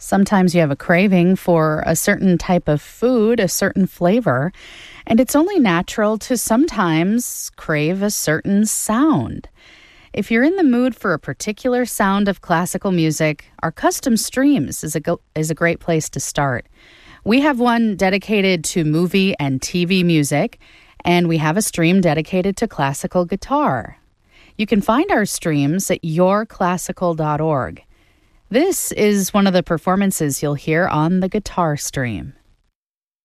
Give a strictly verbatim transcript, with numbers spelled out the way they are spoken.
Sometimes you have a craving for a certain type of food, a certain flavor, and it's only natural to sometimes crave a certain sound. If you're in the mood for a particular sound of classical music, our custom streams is a, go- is a great place to start. We have one dedicated to movie and T V music, and we have a stream dedicated to classical guitar. You can find our streams at your classical dot org. This is one of the performances you'll hear on the guitar stream.